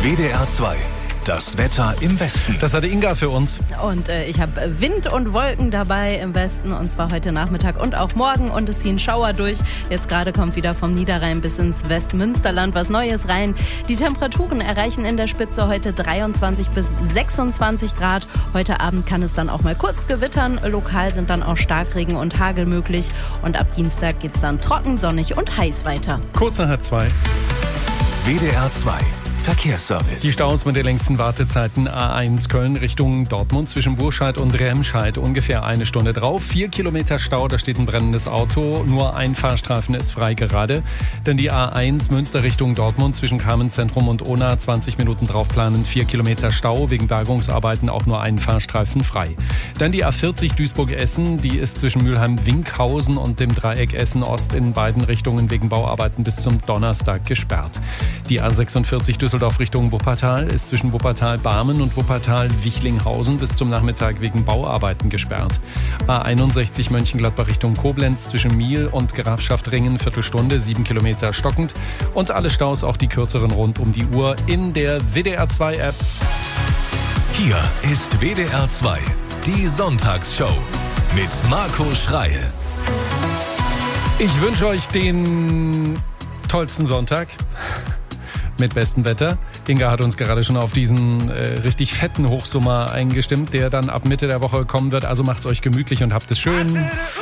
WDR 2. Das Wetter im Westen. Das hatte Inga für uns. Und ich habe Wind und Wolken dabei im Westen, und zwar heute Nachmittag und auch morgen. Und es ziehen Schauer durch. Jetzt gerade kommt wieder vom Niederrhein bis ins Westmünsterland was Neues rein. Die Temperaturen erreichen in der Spitze heute 23 bis 26 Grad. Heute Abend kann es dann auch mal kurz gewittern. Lokal sind dann auch Starkregen und Hagel möglich. Und ab Dienstag geht es dann trocken, sonnig und heiß weiter. Kurz nach 1:30. WDR 2. Verkehrsservice. Die Staus mit den längsten Wartezeiten: A1 Köln Richtung Dortmund zwischen Burscheid und Remscheid. Ungefähr 1 Stunde drauf. 4 Kilometer Stau, da steht ein brennendes Auto. Nur ein Fahrstreifen ist frei gerade. Denn die A1 Münster Richtung Dortmund zwischen Carmenzentrum und Ona 20 Minuten drauf planen. 4 Kilometer Stau, wegen Bergungsarbeiten auch nur ein Fahrstreifen frei. Dann die A40 Duisburg-Essen. Die ist zwischen Mülheim-Winkhausen und dem Dreieck Essen-Ost in beiden Richtungen wegen Bauarbeiten bis zum Donnerstag gesperrt. Die A46 Düsseldorf Richtung Wuppertal ist zwischen Wuppertal-Barmen und Wuppertal-Wichlinghausen bis zum Nachmittag wegen Bauarbeiten gesperrt. A61 Mönchengladbach Richtung Koblenz zwischen Miel und Grafschaft-Ringen Viertelstunde, 7 Kilometer stockend. Und alle Staus, auch die kürzeren, rund um die Uhr in der WDR 2 App. Hier ist WDR 2, die Sonntagsshow mit Marco Schreil. Ich wünsche euch den tollsten Sonntag mit bestem Wetter. Inga hat uns gerade schon auf diesen richtig fetten Hochsommer eingestimmt, der dann ab Mitte der Woche kommen wird. Also macht's euch gemütlich und habt es schön.